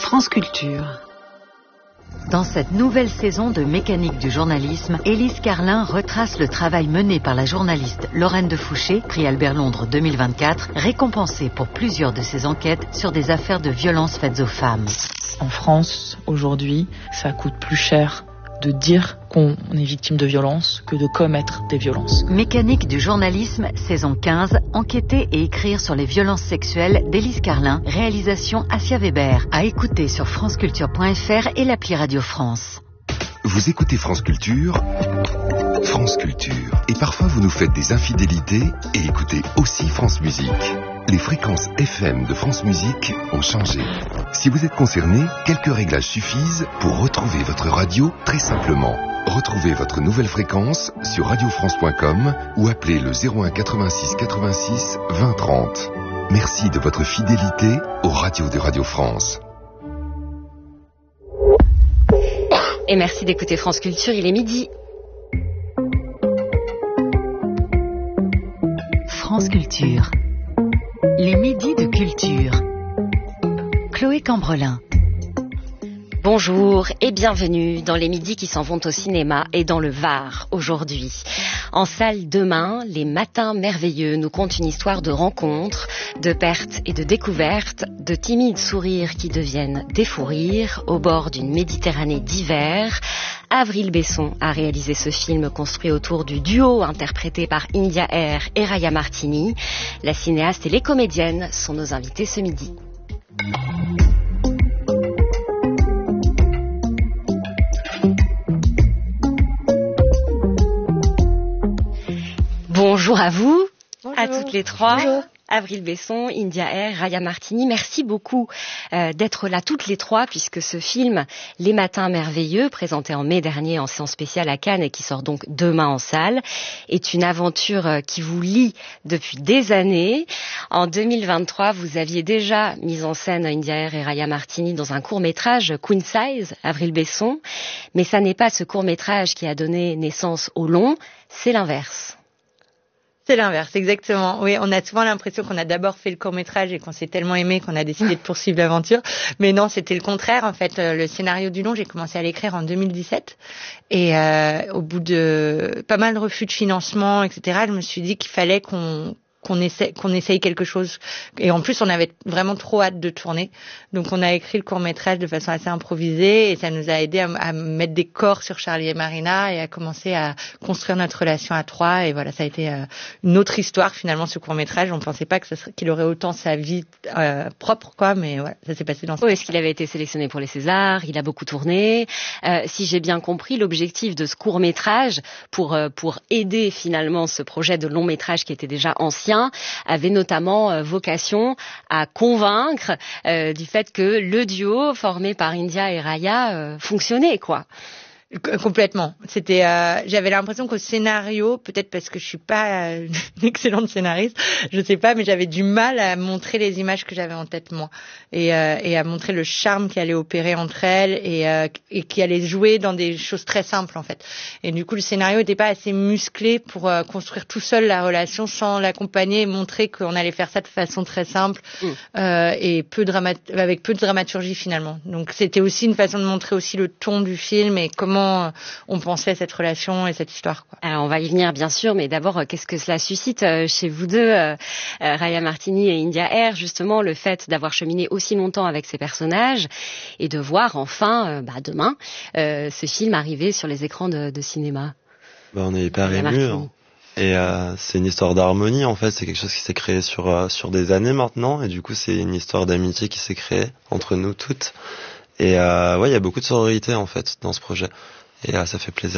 France Culture. Dans cette nouvelle saison de Mécanique du journalisme, Élise Carlin retrace le travail mené par la journaliste Lorraine de Fouché, prix Albert Londres 2024, récompensée pour plusieurs de ses enquêtes sur des affaires de violences faites aux femmes. En France, aujourd'hui, ça coûte plus cher de dire qu'on est victime de violences que de commettre des violences. Mécanique du journalisme, saison 15, enquêter et écrire sur les violences sexuelles d'Élise Carlin, réalisation Assia Weber, à écouter sur franceculture.fr et l'appli Radio France. Vous écoutez France Culture, France Culture. Et parfois vous nous faites des infidélités et écoutez aussi France Musique. Les fréquences FM de France Musique ont changé. Si vous êtes concerné, quelques réglages suffisent pour retrouver votre radio très simplement. Retrouvez votre nouvelle fréquence sur radiofrance.com ou appelez le 01 86 86 20 30. Merci de votre fidélité aux radios de Radio France. Et merci d'écouter France Culture, il est midi. France Culture. Les midis de culture. Chloé Cambrelin. Bonjour et bienvenue dans les midis qui s'en vont au cinéma et dans le Var aujourd'hui. En salle demain, Les Matins Merveilleux nous content une histoire de rencontres, de pertes et de découvertes, de timides sourires qui deviennent des fous rires au bord d'une Méditerranée d'hiver. Avril Besson a réalisé ce film construit autour du duo interprété par India Air et Raya Martini. La cinéaste et les comédiennes sont nos invités ce midi. Bonjour à vous, bonjour. À toutes les trois. Bonjour. Avril Besson, India Air, Raya Martini, merci beaucoup d'être là toutes les trois puisque ce film, Les Matins Merveilleux, présenté en mai dernier en séance spéciale à Cannes et qui sort donc demain en salle, est une aventure qui vous lie depuis des années. En 2023, vous aviez déjà mis en scène India Air et Raya Martini dans un court-métrage Queen Size, Avril Besson, mais ça n'est pas ce court-métrage qui a donné naissance au long, c'est l'inverse. C'est l'inverse, exactement. Oui, on a souvent l'impression qu'on a d'abord fait le court-métrage et qu'on s'est tellement aimé qu'on a décidé de poursuivre l'aventure. Mais non, c'était le contraire. En fait, le scénario du long, j'ai commencé à l'écrire en 2017. Et au bout de pas mal de refus de financement, etc., je me suis dit qu'il fallait qu'on essaye quelque chose. Et en plus, on avait vraiment trop hâte de tourner. Donc, on a écrit le court-métrage de façon assez improvisée et ça nous a aidé à mettre des corps sur Charlie et Marina et à commencer à construire notre relation à trois. Et voilà, ça a été une autre histoire, finalement, ce court-métrage. On pensait pas qu'il aurait autant sa vie propre, quoi, mais voilà, ça s'est passé dans ce Oui, est-ce qu'il avait été sélectionné pour les Césars? Il a beaucoup tourné. Si j'ai bien compris, l'objectif de ce court-métrage pour aider finalement ce projet de long-métrage qui était déjà ancien, avait notamment vocation à convaincre du fait que le duo formé par India et Raya fonctionnait, quoi. Complètement. C'était, j'avais l'impression qu'au scénario, peut-être parce que je suis pas une excellente scénariste, je sais pas, mais j'avais du mal à montrer les images que j'avais en tête moi, et à montrer le charme qui allait opérer entre elles et qui allait jouer dans des choses très simples en fait. Et du coup, le scénario était pas assez musclé pour construire tout seul la relation sans l'accompagner et montrer qu'on allait faire ça de façon très simple et avec peu de dramaturgie finalement. Donc c'était aussi une façon de montrer aussi le ton du film et comment on pensait à cette relation et cette histoire, quoi. Alors on va y venir bien sûr, mais d'abord qu'est-ce que cela suscite chez vous deux, Raya Martini et India Air, justement le fait d'avoir cheminé aussi longtemps avec ces personnages et de voir enfin demain ce film arriver sur les écrans de cinéma. On est hyper émus hein. Et c'est une histoire d'harmonie en fait, c'est quelque chose qui s'est créé sur des années maintenant et du coup c'est une histoire d'amitié qui s'est créée entre nous toutes. Et il y a beaucoup de sororité en fait dans ce projet et ça fait plaisir.